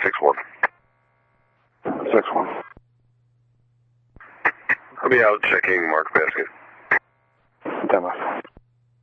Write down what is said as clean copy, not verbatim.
6-1. 6-1. I'll be out checking mark basket. Demo.